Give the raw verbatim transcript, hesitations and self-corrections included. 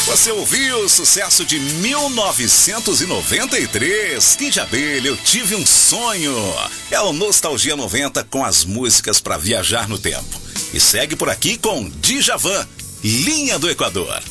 Você ouviu o sucesso de mil novecentos e noventa e três, Kid Abelha, Eu Tive um Sonho. É o Nostalgia noventa com as músicas para viajar no tempo. E segue por aqui com Djavan, Linha do Equador.